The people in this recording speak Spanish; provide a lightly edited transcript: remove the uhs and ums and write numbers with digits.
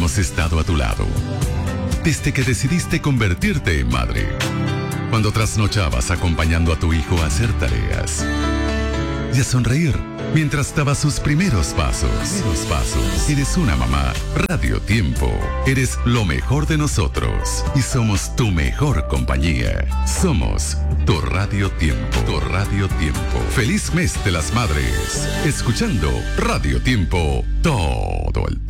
hemos estado a tu lado. Desde que decidiste convertirte en madre. Cuando trasnochabas acompañando a tu hijo a hacer tareas. Y a sonreír mientras daba sus primeros pasos. Eres una mamá. Radio Tiempo. Eres lo mejor de nosotros. Y somos tu mejor compañía. Somos tu Radio Tiempo. Tu Radio Tiempo. Feliz mes de las madres. Escuchando Radio Tiempo todo el tiempo.